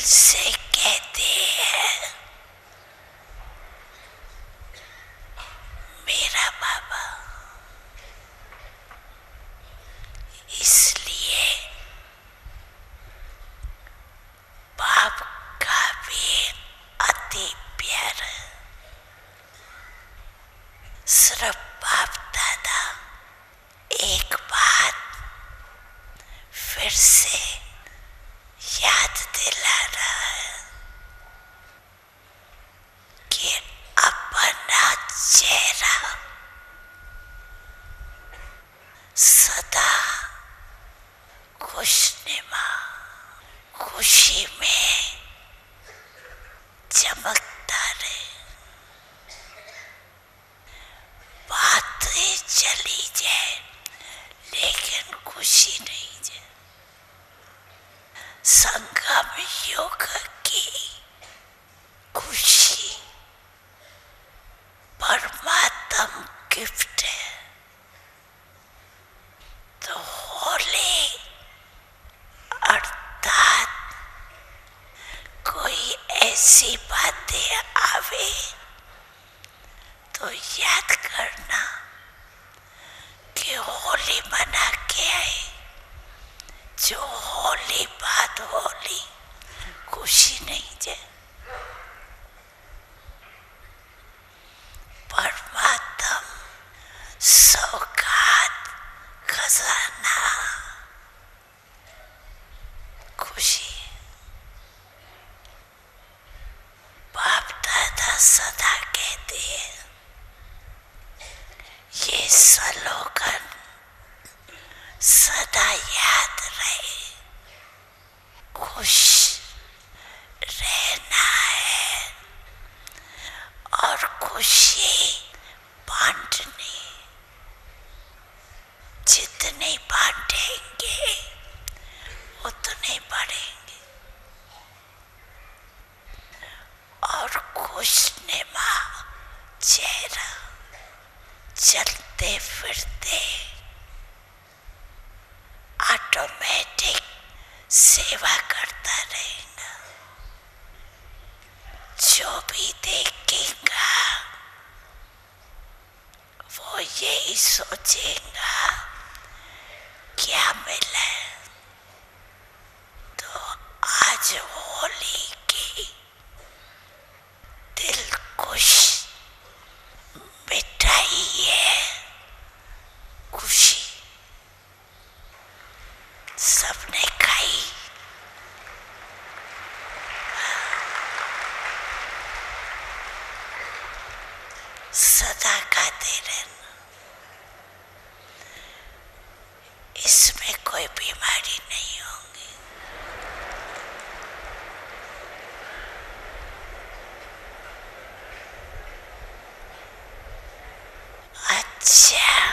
से कहते हैं मेरा बाबा, इसलिए बाप का भी अति प्यार। सिर्फ बाप दादा एक बात फिर से याद दिला रहा है कि अपना चेहरा सदा खुशनुमा, खुशी में चमकता रहे। बातें चली जाए लेकिन खुशी नहीं जाए। संगम योग की खुशी परमात्म गिफ्ट है। तो होली अर्थात कोई ऐसी बातें आवे तो याद करना कि होली मना के आए। जो होली बात होली खुशी नहीं जाए। परमात्मा सौगात खजाना खुशी। बाप दादा सदा कहते हैं ये स्लोगन सदा याद रहे। खुश रहना है और खुशी बांटनी। जितने बांटेंगे उतने बढ़ेंगे। और खुशनुमा चेहरा चलते फिरते ऑटोमेटिक सेवा करता रहेगा। जो भी देखेगा वो यही सोचेगा क्या मिला। तो आज होली की दिल खुश मिठाई है खुशी। सबने खाई। सदा खाते रहना।